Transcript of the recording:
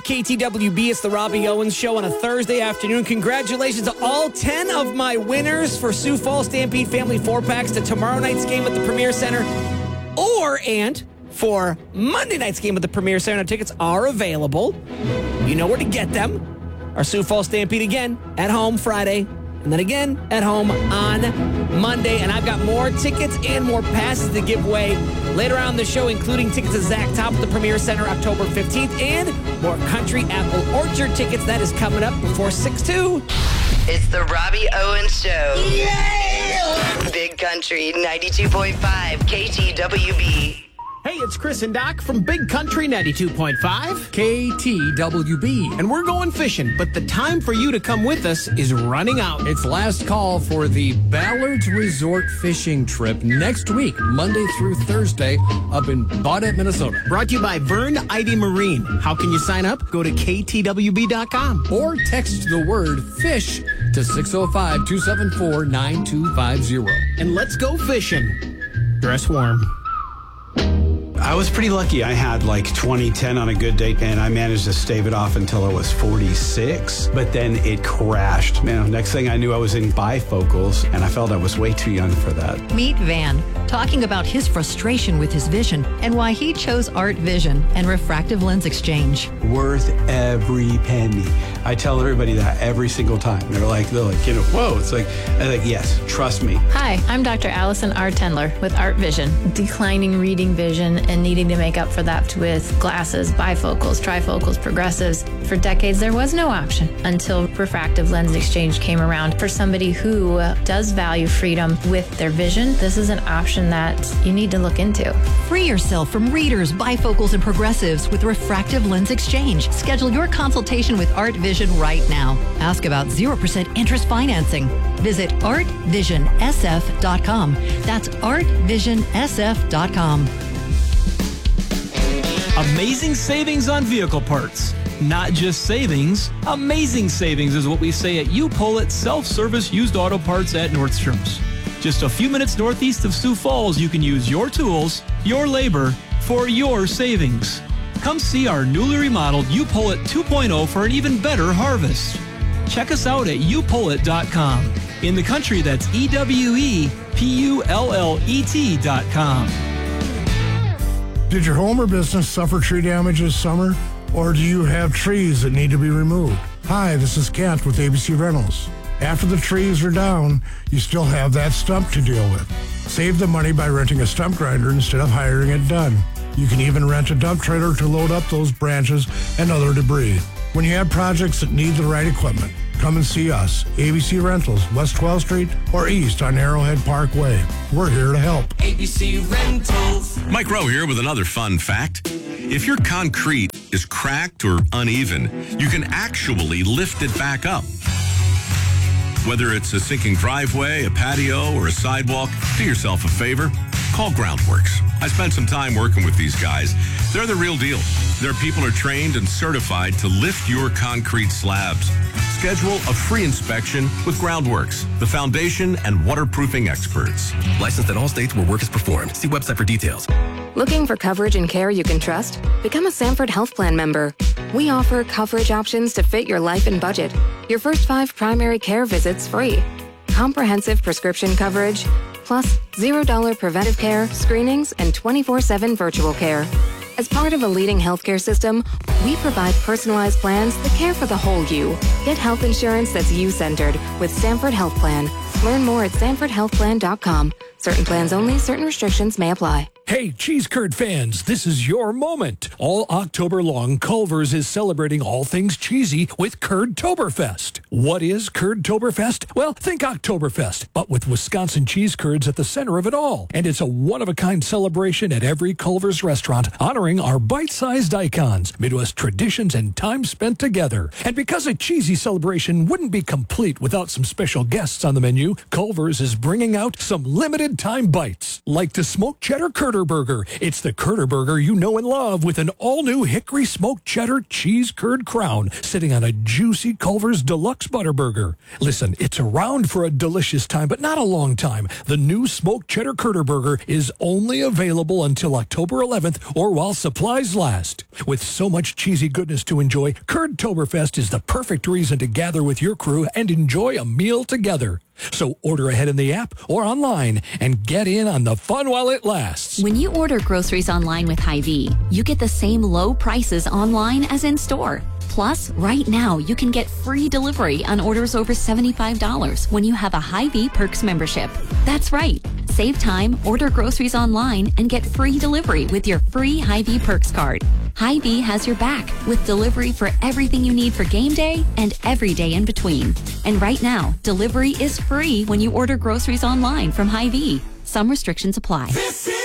KTWB, it's the Robbie Owens Show on a Thursday afternoon. Congratulations to all 10 of my winners for Sioux Falls Stampede Family 4-packs to tomorrow night's game at the Premier Center. And for Monday night's game at the Premier Center, tickets are available. You know where to get them. Our Sioux Falls Stampede again at home Friday, and then again at home on Monday. And I've got more tickets and more passes to give away later on in the show, including tickets to Zach Top at the Premier Center October 15th and more Country Apple Orchard tickets. That is coming up before 6-2. It's the Robbie Owens Show. Yeah! Big Country 92.5 KTWB. Hey, it's Chris and Doc from Big Country 92.5 KTWB. And we're going fishing, but the time for you to come with us is running out. It's last call for the Ballards Resort fishing trip next week, Monday through Thursday, up in Baudette, Minnesota. Brought to you by Vern Ivy Marine. How can you sign up? Go to ktwb.com. Or text the word FISH to 605-274-9250. And let's go fishing. Dress warm. I was pretty lucky. I had like 20-10 on a good day, and I managed to stave it off until I was 46, but then it crashed. Man, next thing I knew, I was in bifocals, and I felt I was way too young for that. Meet Van, talking about his frustration with his vision and why he chose Art Vision and refractive lens exchange. Worth every penny. I tell everybody that every single time. They're like, whoa. It's like, I'm like, yes, trust me. Hi, I'm Dr. Allison R. Tendler with Art Vision. Declining reading vision and needing to make up for that with glasses, bifocals, trifocals, progressives. For decades, there was no option until refractive lens exchange came around. For somebody who does value freedom with their vision, this is an option that you need to look into. Free yourself from readers, bifocals, and progressives with refractive lens exchange. Schedule your consultation with Art Vision right now. Ask about 0% interest financing. Visit artvision.sf.com. That's artvision.sf.com. Amazing savings on vehicle parts. Not just savings, amazing savings is what we say at U-Pull-It Self-Service Used Auto Parts at Nordstrom's. Just a few minutes northeast of Sioux Falls, you can use your tools, your labor, for your savings. Come see our newly remodeled U-Pull-It 2.0 for an even better harvest. Check us out at upullit.com. In the country, that's EWEPULLET.com. Did your home or business suffer tree damage this summer? Or do you have trees that need to be removed? Hi, this is Kent with ABC Rentals. After the trees are down, you still have that stump to deal with. Save the money by renting a stump grinder instead of hiring it done. You can even rent a dump trailer to load up those branches and other debris. When you have projects that need the right equipment, come and see us. ABC Rentals, West 12th Street or east on Arrowhead Parkway. We're here to help. ABC Rentals. Mike Rowe here with another fun fact. If your concrete is cracked or uneven, you can actually lift it back up. Whether it's a sinking driveway, a patio, or a sidewalk, do yourself a favor. Call Groundworks. I spent some time working with these guys. They're the real deal. Their people are trained and certified to lift your concrete slabs. Schedule a free inspection with Groundworks, the foundation and waterproofing experts. Licensed in all states where work is performed. See website for details. Looking for coverage and care you can trust? Become a Sanford Health Plan member. We offer coverage options to fit your life and budget. Your first 5 primary care visits free. Comprehensive prescription coverage, plus $0 preventive care, screenings, and 24/7 virtual care. As part of a leading healthcare system, we provide personalized plans that care for the whole you. Get health insurance that's you-centered with Sanford Health Plan. Learn more at sanfordhealthplan.com. Certain plans only, certain restrictions may apply. Hey, cheese curd fans, this is your moment. All October long, Culver's is celebrating all things cheesy with Curd-Toberfest. What is Curd-Toberfest? Well, think Oktoberfest, but with Wisconsin cheese curds at the center of it all. And it's a one-of-a-kind celebration at every Culver's restaurant, honoring our bite-sized icons, Midwest traditions, and time spent together. And because a cheesy celebration wouldn't be complete without some special guests on the menu, Culver's is bringing out some limited-time bites, like the smoked cheddar Curder Burger. It's the Curder Burger you know and love with an all-new hickory smoked cheddar cheese curd crown sitting on a juicy Culver's Deluxe Brooks Butterburger. Listen, it's around for a delicious time, but not a long time. The new smoked cheddar Curder Burger is only available until October 11th or while supplies last. With so much cheesy goodness to enjoy, Curdtoberfest is the perfect reason to gather with your crew and enjoy a meal together. So order ahead in the app or online and get in on the fun while it lasts. When you order groceries online with Hy-Vee, you get the same low prices online as in store. Plus, right now, you can get free delivery on orders over $75 when you have a Hy-Vee Perks membership. That's right. Save time, order groceries online, and get free delivery with your free Hy-Vee Perks card. Hy-Vee has your back with delivery for everything you need for game day and every day in between. And right now, delivery is free when you order groceries online from Hy-Vee. Some restrictions apply.